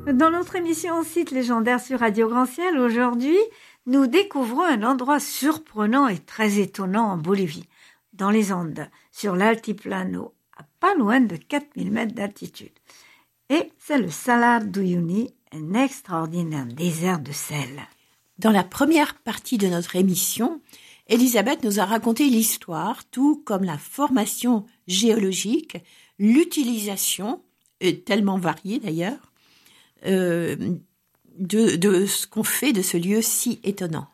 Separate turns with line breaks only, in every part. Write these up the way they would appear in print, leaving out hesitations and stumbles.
Dans notre émission Site légendaire sur Radio Grand Ciel, aujourd'hui, nous découvrons un endroit surprenant et très étonnant en Bolivie, dans les Andes, sur l'altiplano, à pas loin de 4000 mètres d'altitude. Et c'est le Salar d'Uyuni, un extraordinaire désert de sel.
Dans la première partie de notre émission, Elisabeth nous a raconté l'histoire, tout comme la formation géologique, l'utilisation, tellement variée d'ailleurs, de ce qu'on fait de ce lieu si étonnant.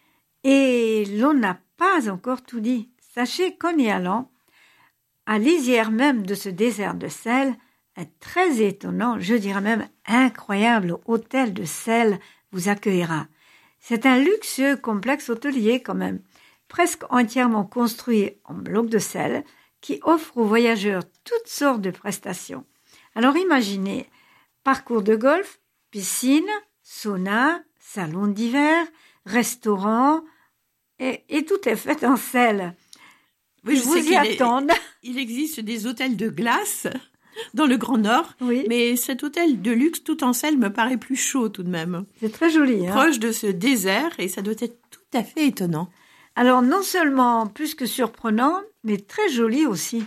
Et l'on n'a pas encore tout dit. Sachez qu'en y allant, à lisière même de ce désert de sel, un très étonnant, je dirais même incroyable hôtel de sel vous accueillera. C'est un luxueux complexe hôtelier quand même, presque entièrement construit en blocs de sel, qui offre aux voyageurs toutes sortes de prestations. Alors imaginez, parcours de golf, piscine, sauna, salon d'hiver, restaurant, et tout est fait en sel.
Oui,
vous y attendent.
Il existe des hôtels de glace dans le Grand Nord,
oui.
Mais cet hôtel de luxe tout en sel me paraît plus chaud tout de même.
C'est très joli.
Proche de ce désert, et ça doit être tout à fait étonnant.
Alors non seulement plus que surprenant, mais très joli aussi,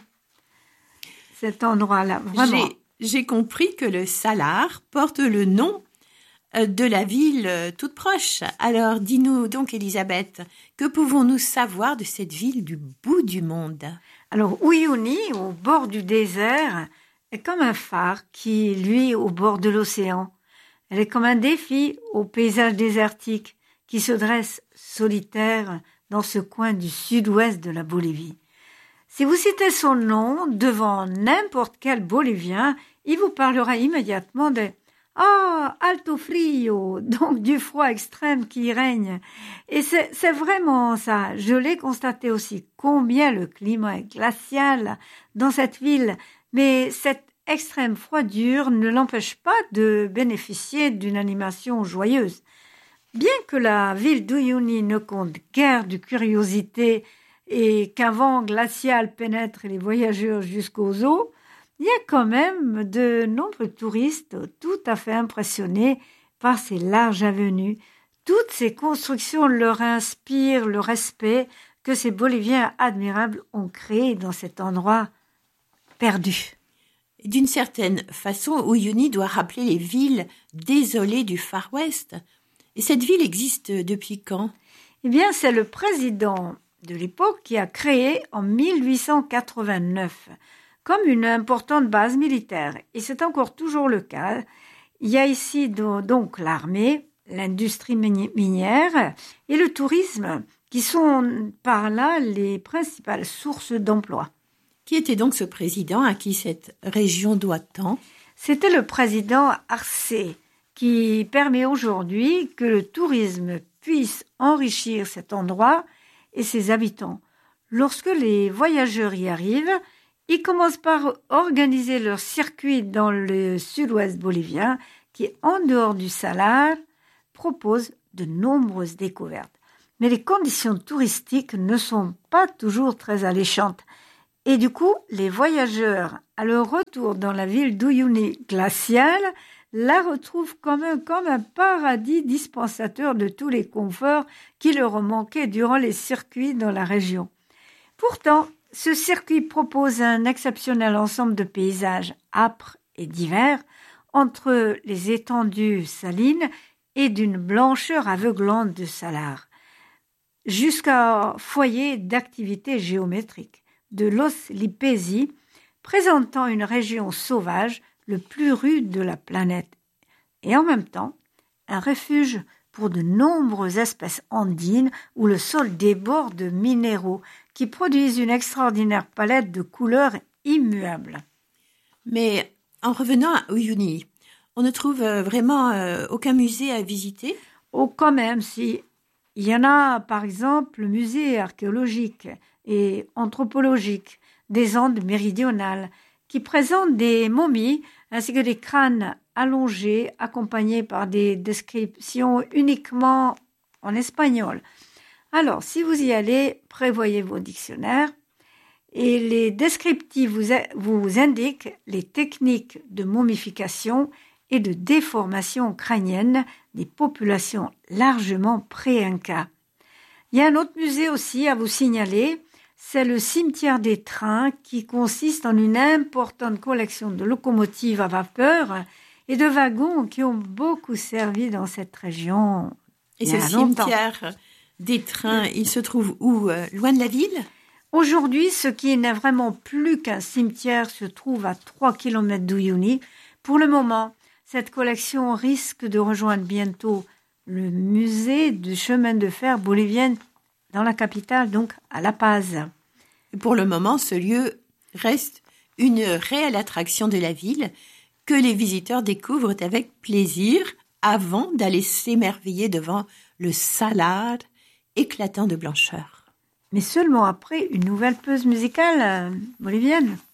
cet endroit-là, vraiment.
J'ai compris que le Salar porte le nom de la ville toute proche. Alors, dis-nous donc, Elisabeth, que pouvons-nous savoir de cette ville du bout du monde ?
Alors, Uyuni, au bord du désert, est comme un phare qui, lui, au bord de l'océan. Elle est comme un défi au paysage désertique qui se dresse solitaire dans ce coin du sud-ouest de la Bolivie. Si vous citez son nom devant n'importe quel Bolivien, il vous parlera immédiatement de « Ah, alto frio », donc du froid extrême qui y règne. Et c'est vraiment ça. Je l'ai constaté aussi, combien le climat est glacial dans cette ville. Mais cette extrême froidure ne l'empêche pas de bénéficier d'une animation joyeuse. Bien que la ville d'Uyuni ne compte guère de curiosité et qu'un vent glacial pénètre les voyageurs jusqu'aux os, il y a quand même de nombreux touristes tout à fait impressionnés par ces larges avenues. Toutes ces constructions leur inspirent le respect que ces Boliviens admirables ont créé dans cet endroit perdu.
D'une certaine façon, Uyuni doit rappeler les villes désolées du Far West. Et cette ville existe depuis quand ?
Eh bien, c'est le président de l'époque qui a créé en 1889 comme une importante base militaire. Et c'est encore toujours le cas. Il y a ici donc l'armée, l'industrie minière et le tourisme qui sont par là les principales sources d'emploi.
Qui était donc ce président à qui cette région doit tant ?
C'était le président Arce qui permet aujourd'hui que le tourisme puisse enrichir cet endroit et ses habitants. Lorsque les voyageurs y arrivent, ils commencent par organiser leur circuit dans le sud-ouest bolivien qui, en dehors du Salar, propose de nombreuses découvertes. Mais les conditions touristiques ne sont pas toujours très alléchantes. Et du coup, les voyageurs, à leur retour dans la ville d'Uyuni glaciale, la retrouvent comme un paradis dispensateur de tous les conforts qui leur ont manqué durant les circuits dans la région. Pourtant, ce circuit propose un exceptionnel ensemble de paysages âpres et divers entre les étendues salines et d'une blancheur aveuglante de Salar, jusqu'à foyer d'activité géométrique, de Los Lipesi, présentant une région sauvage le plus rude de la planète, et en même temps un refuge pour de nombreuses espèces andines où le sol déborde de minéraux qui produisent une extraordinaire palette de couleurs immuables.
Mais en revenant à Uyuni, on ne trouve vraiment aucun musée à visiter ?
Oh, quand même, si. Il y en a, par exemple, le musée archéologique et anthropologique des Andes méridionales, qui présente des momies ainsi que des crânes allongés accompagnés par des descriptions uniquement en espagnol. Alors, si vous y allez, prévoyez vos dictionnaires et les descriptifs vous indiquent les techniques de momification et de déformation crânienne des populations largement pré-Inca. Il y a un autre musée aussi à vous signaler, c'est le cimetière des trains qui consiste en une importante collection de locomotives à vapeur et de wagons qui ont beaucoup servi dans cette région.
Et ce cimetière des trains, il se trouve où? Loin de la ville?
Aujourd'hui, ce qui n'est vraiment plus qu'un cimetière se trouve à 3 km d'Uyuni. Pour le moment, cette collection risque de rejoindre bientôt le musée du chemin de fer bolivienne dans la capitale, donc à La Paz.
Pour le moment, ce lieu reste une réelle attraction de la ville que les visiteurs découvrent avec plaisir avant d'aller s'émerveiller devant le salar éclatant de blancheur.
Mais seulement après une nouvelle pause musicale bolivienne.